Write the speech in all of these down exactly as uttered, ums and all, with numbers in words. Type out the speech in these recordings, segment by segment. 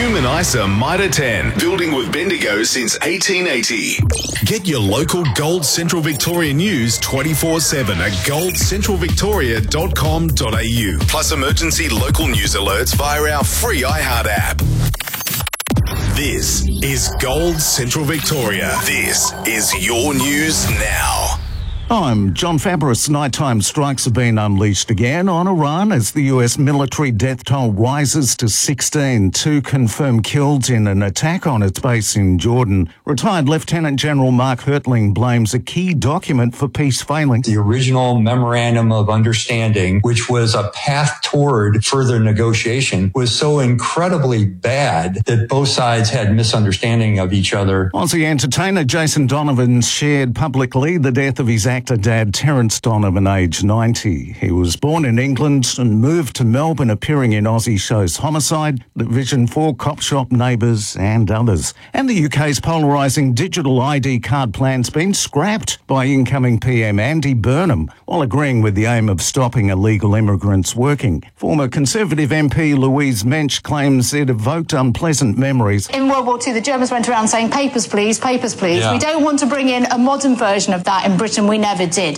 Zoom and ISA Mitre ten, building with Bendigo since eighteen eighty. Get your local Gold Central Victoria news twenty-four seven at gold central victoria dot com dot a u. Plus emergency local news alerts via our free iHeart app. This is Gold Central Victoria. This is your news now. I'm John Fabris. Nighttime strikes have been unleashed again on Iran as the U S military death toll rises to sixteen. Two confirmed killed in an attack on its base in Jordan. Retired Lieutenant General Mark Hertling blames a key document for peace failing. The original Memorandum of Understanding, which was a path toward further negotiation, was so incredibly bad that both sides had misunderstanding of each other. Aussie entertainer Jason Donovan shared publicly the death of his actor dad Terence Donovan, aged ninety. He was born in England and moved to Melbourne, appearing in Aussie shows Homicide, Division four, Cop Shop, Neighbours and others. And the U K's polarising digital I D card plan's been scrapped by incoming P M Andy Burnham while agreeing with the aim of stopping illegal immigrants working. Former Conservative M P Louise Mensch claims it evoked unpleasant memories. In World War Two, the Germans went around saying, papers please, papers please. Yeah. We don't want to bring in a modern version of that in Britain. We never did.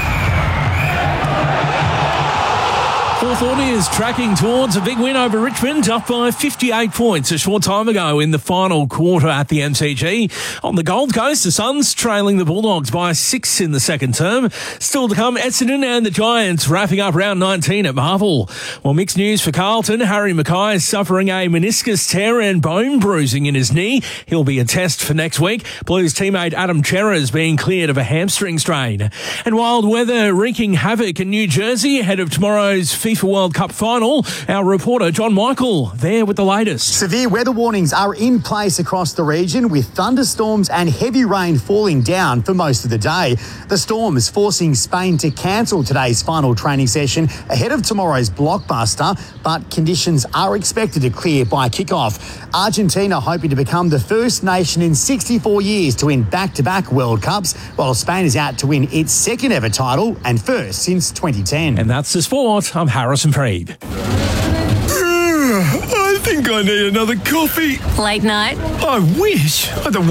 Hawthorn is tracking towards a big win over Richmond, up by fifty-eight points a short time ago in the final quarter at the M C G. On the Gold Coast, the Suns trailing the Bulldogs by six in the second term. Still to come, Essendon and the Giants wrapping up round nineteen at Marvel. Well, mixed news for Carlton. Harry Mackay is suffering a meniscus tear and bone bruising in his knee. He'll be a test for next week. Blues teammate Adam Cerra is being cleared of a hamstring strain. And wild weather wreaking havoc in New Jersey ahead of tomorrow's FIFA World Cup final. Our reporter John Michael there with the latest. Severe weather warnings are in place across the region, with thunderstorms and heavy rain falling down for most of the day. The storm is forcing Spain to cancel today's final training session ahead of tomorrow's blockbuster, but conditions are expected to clear by kickoff. Argentina hoping to become the first nation in sixty-four years to win back-to-back World Cups, while Spain is out to win its second ever title and first since twenty ten. And that's the sport. I'm Harrison Freed. I think I need another coffee. Late night? I wish. The